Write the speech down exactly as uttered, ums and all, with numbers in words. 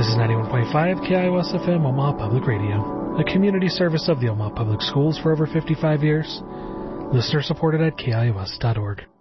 This is ninety-one point five K I O S F M, Omaha Public Radio, a community service of the Omaha Public Schools for over fifty-five years. Listener supported at K I O S dot org.